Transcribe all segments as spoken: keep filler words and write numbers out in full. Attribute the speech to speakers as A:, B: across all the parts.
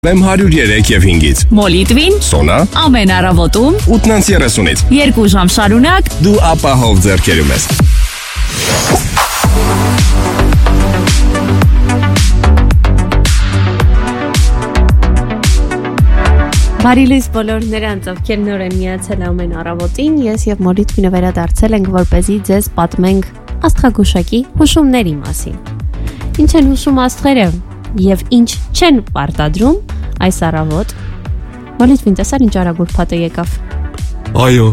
A: Եմ հարյուր երեք և հինգից
B: Մոլիտվին
A: Սոնա
B: ամեն առավոտում
A: ութնանց երեսունից
B: երկու ժամ շարունակ
A: դու ապահով ձեռքերում ես
C: Բարի լույս բոլորներանց, ովքեր նոր են միացել ամեն առավոտին, ես եւ Մոլիտվինը վերադարձել ենք, որպեսզի ձեզ պատմենք աստղագուշակի հուշումների մասին։ Ինչ են հուշում աստղերը եւ ինչ չեն պարտադրում այս առավոտ։ Մոլիտվին տեսար ինչ արագ ուրբաթը եկավ։
D: Այո։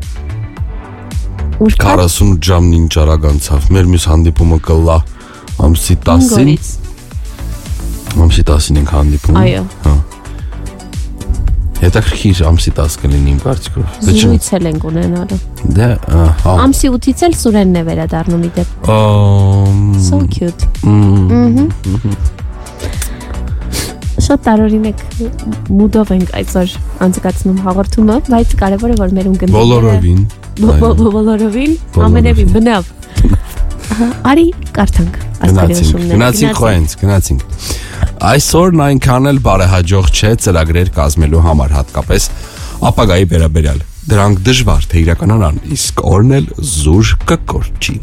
D: քառասուն ժամն ինչ արագ անցավ։ Մեր մյուս հանդիպումը կլա ամսի տասին։ Ամսի տասին ենք հանդիպում։
C: Այո։
D: Հա։ Հետաքրքիր ամսի տասը կլինի իմ կարծիքով։
C: Զրույց էլ ենք ունենալու։
D: Դե, հա։
C: Ամսի ութից էլ Սուրենն է վերադառնում իդեպ։ So cute։ Ահա։ Շատ տարօրինակ մուդով ենք այսօր անցկացնում հաղորդումը, բայց կարևորը որ մեր ունկնդիրները
D: Բոլորովին։
C: Բոլորովին, ամենևին բնավ։ Արի կարդանք աստղերի հուշումները։
D: Գնացինք խոհենց, գնացինք։ Այսօրն այնքան էլ բարեհաջող չէ ծրագրեր կազմելու համար, հատկապես ապագայի վերաբերյալ։ Դրանք դժվար թե իրականանան, իսկ օրն էլ զուր կկորչի։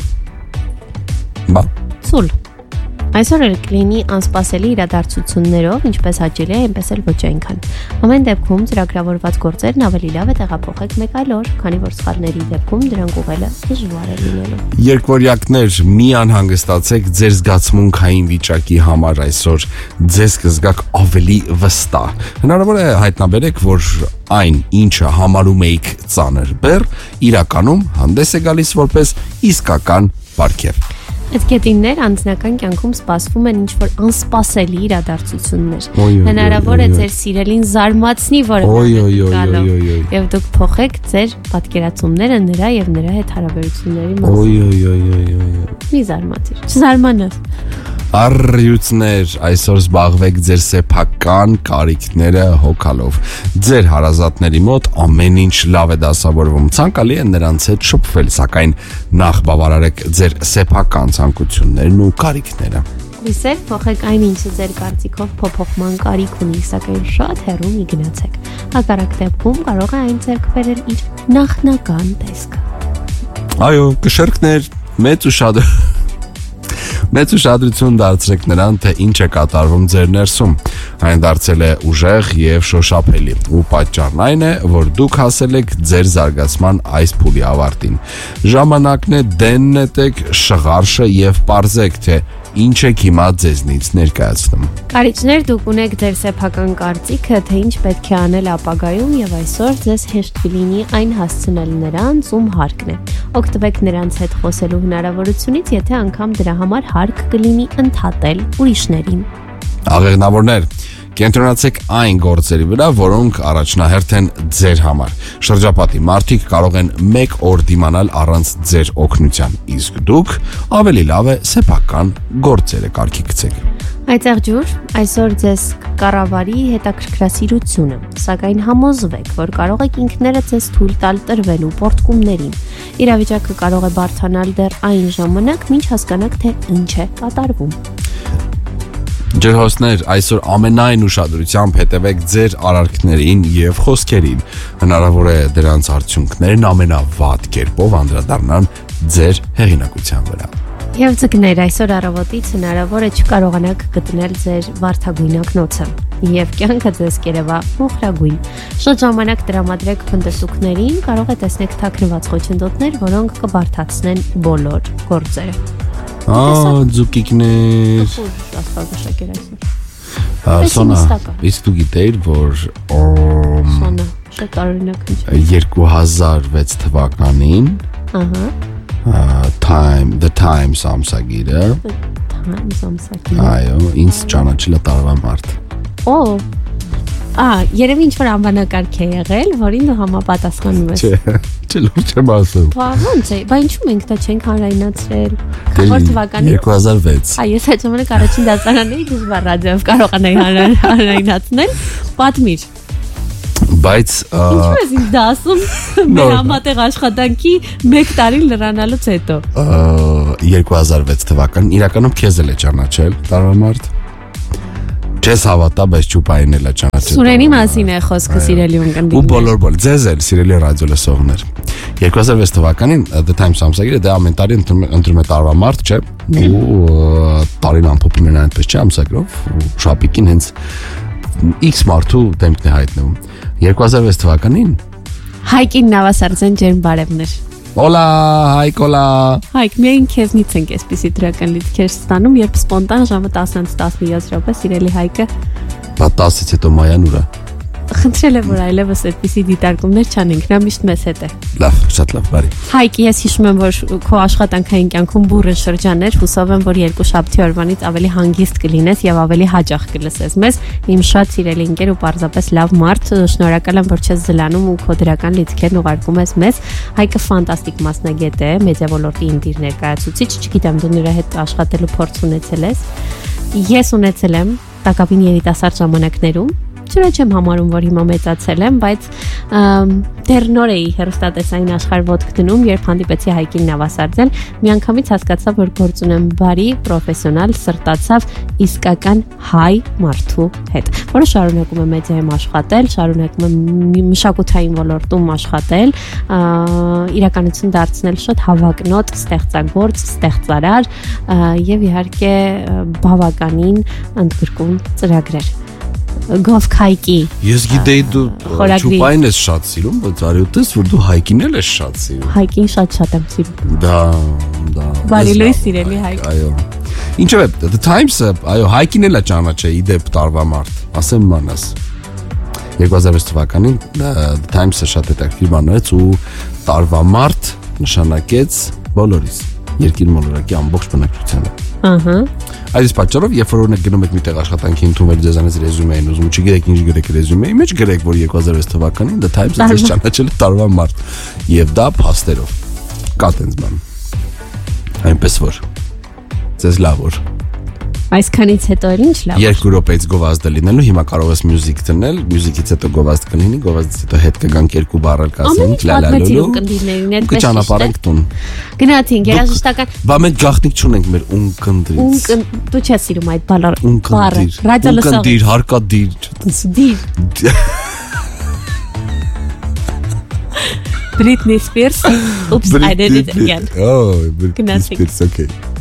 D: Բա
C: Սուլ։ Այսօր էլ կլինի անսպասելի իրադարձություններով, ինչպես հաճելի է, այնպես էլ ոչ այնքան։ Ամեն դեպքում ծրագրավորված գործերն ավելի լավ է տեղափոխեք մեկ այլ օր, քանի որ սխալների դեպքում դրանք ուղղելը դժվար է լինելու։
D: Երկվորյակներ, մի անհանգստացեք ձեր զգացմունքային վիճակի համար այսօր, ձեզ կզգաք ավելի վստահ։ Հնարավոր է հայտնաբերեք, որ այն, ինչը համարում էիք ծանր բեռ, իրականում հանդես է գալիս որպես իսկական պարգև։
C: Այդ գետիններ անձնական կյանքում սպասվում են ինչ-որ անսպասելի իրադարձություններ։ Հնարավոր է ձեր սիրելին զարմացնի, որ եւ դուք փոխեք ձեր պատկերացումները նրա եւ նրա հետ հարաբերությունների մասին։ Մի զարմացիր, չզարմանաս։
D: Առյուծներ, այսօր զբաղվեք ձեր սեփական կարիքները հոգալով։ Ձեր հարազատների մոտ ամեն ինչ լավ է դասավորվում։ Ցանկալի է նրանց հետ շփվել, սակայն նախ բավարարեք ձեր սեփական ցանկություններն ու կարիքները։
C: Իսկ փոխեք այն, ինչը ձեր կարծիքով փոփոխման կարիք ունի, սակայն շատ հեռու մի գնացեք։ Հակառակ դեպքում կարող է այն ձեռք բերել իր նախնական տեսքը։
D: Այո, կշերքներ, մեծ ու շատ Մեծ ուշադրություն դարձրեք նրան, թե ինչ է կատարվում ձեր ներսում։ Այն դարձել է ուժեղ եւ շոշափելի, ու պատճառն այն է, որ դուք հասել եք ձեր զարգացման այս փուլի ավարտին։ Ժամանակն է դեն նետեք շղարշը եւ պարզեք, թե ինչ եք հիմա ձեզնից ներկայացնում։
C: Կարիճներ, դուք ունեք ձեր սեփական կարծիքը, թե ինչ պետք է անել ապագայում եւ այսօր ձեզ հեշտ կլինի այն հասցնել նրանց, ում հարկն է։ Օգտվեք նրանց հետ խոսելու հնարավորությունից, եթե անգամ դրա համար հարկ կլինի ընդհատել ուրիշներին։
D: Աղեղնավորներ, կենտրոնացեք այն գործերի վրա, որոնք առաջնահերթ են ձեր համար։ Շրջապատի մարդիկ կարող են մեկ օր դիմանալ առանց ձեր օգնության, իսկ դուք ավելի լավ է սեփական գործերը կարգի գցեք։
C: Այդտեղ ջուր, այսօր ձեզ կառավարի հետաքրքրասիրությունը, սակայն համոզվեք, որ կարող եք ինքներդ ձեզ թույլ տալ տրվելու պորտկումներին։ Իրավիճակը կարող է բարդանալ դեռ այն ժամանակ, մինչ հասկանաք, թե ինչ է կատարվում։
D: Ջրհոսներ, այսօր ամենայն ուշադրությամբ հետևեք ձեր արարքներին եւ խոսքերին։ Հնարավոր է դրանց արդյունքներն ամենավատ կերպով անդրադառնան ձեր հեղինակության վրա։
C: Եվ ձգներ, այսօր առավոտից հնարավոր է չկարողանաք գտնել ձեր վարդագույն ակնոցը եւ կյանքը ձեզ կերևա մոխրագույն։ Շատ ժամանակ տրամադրեք փնտեսուկներին, կարող է տեսնեք թաքնված խոչընդոտներ, որոնք կբարդացնեն բոլոր գործերը։
D: Ահա, ձուկիկներ։
C: Աստղագուշակեր այսօր։
D: Սոնա, իսկ դու գիտեիր, որ
C: Սոնա, շատ տարօրինակ ինչ։
D: երկու հազար վեց թվականին,
C: ահա,
D: Time, The Times ամսագիրը,
C: Times ամսագիրը։
D: այո, ինձ ճանաչել է տարվա մարդ։
C: Օ, ա, երևի ինչ-որ անվանակարգ է եղել, որին դու համապատասխանում ես։
D: Չէ, չէ, լուրջ եմ ասում։
C: Բա ո՞նց է, բա ինչու մենք դա չենք հանրայնացրել։ Որ թվականին
D: երկու հազար վեց։
C: Այ ես այդ ժամանակ առաջին դասարանն էի, դժվար ռադիոյով կարողանայի հանրայնացնել։ Պատմիր։
D: Բայց
C: ինչու ես ինձ դա ասում մեր համատեղ աշխատանքի մեկ տարի լրանալուց հետո։
D: երկու հազար վեց թվականին իրականում քեզ էլ է ճանաչել տարվա մարդ։ Չես հավատա, բայց ճուպային էլ է ճանաչել։
C: Սուրենի մասին է խոսքը, սիրելի ունկնդիրներ։
D: Ու բոլոր բոլոր ձեզ էլ սիրելի ռադիո լսողներ։ երկու հազար վեց թվականին The Times ամսագիրը դա ամեն տարի ընտրում է տարվա մարտ, չէ՞։ Ու տարին ամփոփում են այնպես չէ ամսագրով, շապիկին հենց X մարդու դեմքն է հայտնվում։ երկու հազար վեց թվականին
C: Հայկին Նավասարդյան ջերմ բարևներ։
D: Օլա, Հայկ, օլա։
C: Հայկ, միայն քեզնից ենք այսպիսի դրական լիցքեր ստանում, երբ սպոնտան ժամը տասնից տասնյոթ րոպե սիրելի Հայկը։
D: Բա տասից հետո Մայան ուրա։
C: Խնդրել է, որ այլևս այդպիսի դիտարկումներ չանենք, նա միշտ մեզ հետ է։
D: Լավ, շատ լավ, բարի։
C: Հայկ, ես հիշում եմ, որ քո աշխատանքային կյանքում բուրըն շրջաններ, հուսով եմ, որ երկու շաբթի օրվանից ավելի հանգիստ կլինես եւ ավելի հաճախ կլսես մեզ։ Իմ շատ սիրելի ընկեր ու պարզապես լավ մարդ, շնորհակալ եմ, որ չես զլանում ու քո դրական լիցքերն ուղարկում ես մեզ։ Հայկը ֆանտաստիկ մասնագետ է, մեդիա ոլորտի ինտիր ներկայացուցիչ, չգիտեմ դու նրա հետ աշխատելու փորձ ունեցել ես։ Ես ունեցել եմ տակավին երիտասարդ ժամանակներում Չնայ չեմ համարում, որ հիմա մեծացել եմ, բայց դեռ նոր էի հեռուստատեսային աշխարհ ոտք դնում, երբ հանդիպեցի Հայկին Նավասարդյան, միանգամից հասկացա, որ գործ ունեմ բարի, պրոֆեսիոնալ, սրտացավ, իսկական հայ մարդու հետ, որը շարունակում է մեդիայում աշխատել, շարունակում է մշակութային ոլորտում աշխատել, իրականություն դարձնել շատ հավակնոտ, ստեղծագործ, ստեղծարար եւ իհարկե բավականին ընդգրկուն ծրագրեր։ Գովք Հայկի։
D: Ես գիտեի դու ճուպային ես շատ սիրում, բայց արյութես, որ դու Հայկին էլ ես շատ սիրում։
C: Հայկին շատ-շատ եմ սիրում։
D: Դա, դա։
C: Բարի լույս սիրելի Հայկ։
D: Այո։ Ինչով է, The Times-ը, այո, Հայկին էլ է ճանաչել իդեպ տարվա մարտ, ասեմ մանաս։ երկու հազար վեց թվականին The Times-ը շատ հետաքրքիր բանեց ու տարվա մարտ նշանակեց բոլորիս, երկիր մոլորակի ամբողջ բնակչությանը։ Ահա։ Այս պատճառով, երբ որ օրինակ գնում եք միտեղ աշխատանքի ընդունվել ձեզանից ռեզյումե են ուզում, չգիտեք ինչ գրեք ռեզյումեի մեջ, գրեք, որ երկու հազար վեց թվականին The Times-ը ձեզ ճանաչել է տարվա մարտ, եւ դա փաստերով։ Կա տենց բան։ Այնպես որ ձեզ լավ որ
C: Այսքանից հետո էլ ինչ լավ։
D: Երկու րոպեից գովազդը լինելու, հիմա կարող ես մյուզիկ դնել, մյուզիկից հետո գովազդ կլինի, գովազդից հետո հետ կգանք երկու բառ կասենք, լալալոլու։ Կճանապարհենք տուն։
C: Գնացինք երաժշտական։
D: Բա մենք գաղտնիք չունենք մեր ունկնդրից։
C: Ունկ դու չես սիրում այդ բառը։
D: Ունկնդիր։
C: Ռադիո լսող։
D: Ունկնդիր, հարկադիր։
C: Դիր։ Britney Spears. Oops, I did it again.
D: Oh, Britney Spears, okay.